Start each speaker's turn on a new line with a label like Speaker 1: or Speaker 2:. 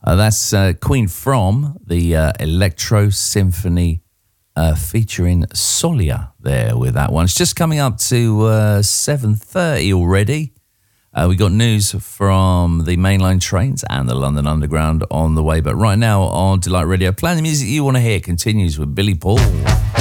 Speaker 1: That's Queen from the Electro Symphony featuring Solia there with that one. It's just coming up to 7:30 already. We got news from the mainline trains and the London Underground on the way. But right now on Delight Radio, playing the music you want to hear continues with Billy Paul.